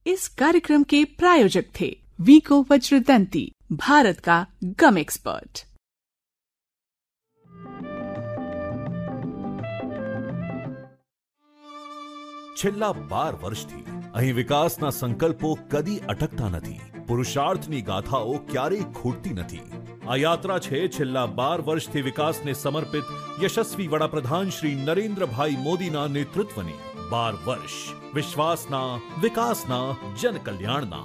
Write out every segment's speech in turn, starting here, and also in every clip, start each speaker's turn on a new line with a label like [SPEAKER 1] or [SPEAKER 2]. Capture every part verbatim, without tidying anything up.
[SPEAKER 1] इस कार्यक्रम के प्रायोजक थे वीको वज्रदंती, भारत का गम एक्सपर्ट।
[SPEAKER 2] છેલ્લા બાર વર્ષથી અહીં વિકાસના સંકલ્પો કદી અટકતા નથી, પુરુષાર્થની ગાથાઓ ક્યારેય ખૂટતી નથી। આ યાત્રા છે છેલ્લા બાર વર્ષથી વિકાસને સમર્પિત યશસ્વી વડાપ્રધાન શ્રી નરેન્દ્રભાઈ મોદીના નેતૃત્વની। બાર વર્ષ વિશ્વાસના, વિકાસના, જનકલ્યાણના।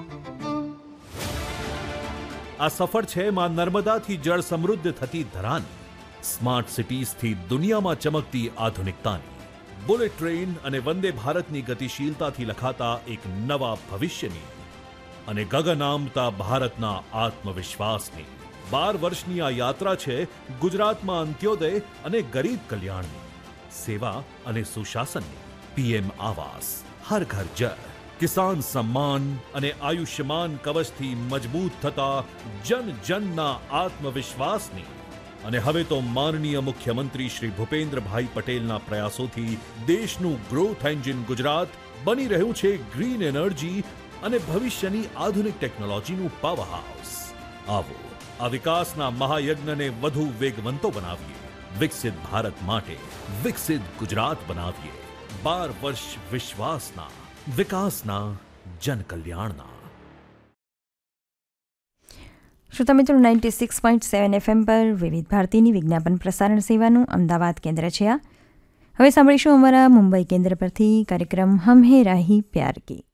[SPEAKER 2] આ સફર છે માં નર્મદાથી જળ સમૃદ્ધ થતી ધરાની, સ્માર્ટ સિટીઝથી દુનિયામાં ચમકતી આધુનિકતાની, બુલેટ ટ્રેન અને વંદે ભારતની ગતિશીલતાથી લખાતા એક નવા ભવિષ્યની અને ગગન આમતા ભારતના આત્મવિશ્વાસની। બાર વર્ષની આ યાત્રા છે ગુજરાતમાં અંત્યોદય અને ગરીબ કલ્યાણની, સેવા અને સુશાસનની, પીએમ આવાસ, હર ઘર જળ, કિસાન સમ્માન અને આયુષ્યમાન કવચથી મજબૂત થતા જન જનના આત્મવિશ્વાસની। અને હવે તો માનનીય મુખ્યમંત્રી શ્રી ભૂપેન્દ્રભાઈ પટેલના પ્રયાસોથી દેશનું ગ્રોથ એન્જિન ગુજરાત બની રહ્યું છે ગ્રીન એનર્જી અને ભવિષ્યની આધુનિક ટેકનોલોજીનું પાવર હાઉસ। આવો આ વિકાસના મહાયજ્ઞને વધુ વેગવંતો બનાવીએ, વિકસિત ભારત માટે વિકસિત ગુજરાત બનાવીએ। બાર વર્ષ વિશ્વાસના, વિકાસના, જનકલ્યાણના।
[SPEAKER 3] શ્રોતા મિત્રો, ninety six point seven FM પર વિવિધ ભારતીની વિજ્ઞાપન પ્રસારણ સેવાનું અમદાવાદ કેન્દ્ર છે આ। હવે સાંભળીશું અમારા મુંબઈ કેન્દ્ર પરથી કાર્યક્રમ હમ હે રાહી પ્યાર કી।